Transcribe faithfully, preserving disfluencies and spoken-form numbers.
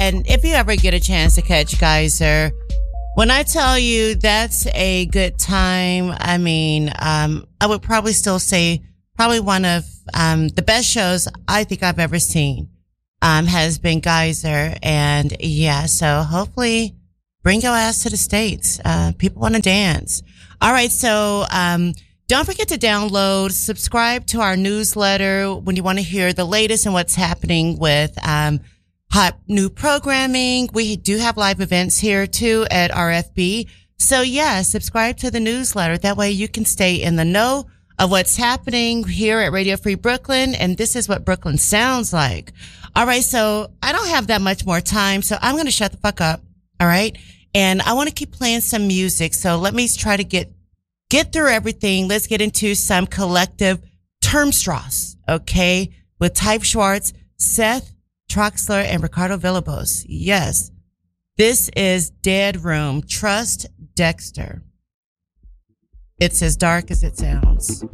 and if you ever get a chance to catch Geyser, when I tell you that's a good time, I mean, um, I would probably still say probably one of um, the best shows I think I've ever seen um, has been Geyser. And yeah, so hopefully bring your ass to the States. Uh, people want to dance. All right. So, um, don't forget to download, subscribe to our newsletter when you want to hear the latest and what's happening with, um, hot new programming. We do have live events here too at R F B. So yeah, subscribe to the newsletter. That way you can stay in the know of what's happening here at Radio Free Brooklyn. And this is what Brooklyn sounds like. All right. So I don't have that much more time. So I'm going to shut the fuck up. All right. And I want to keep playing some music. So let me try to get, get through everything. Let's get into some collective Termstrasse. Okay. With Type Schwartz, Seth Troxler, and Ricardo Villalobos. Yes. This is Dead Room. Trust Dexter. It's as dark as it sounds.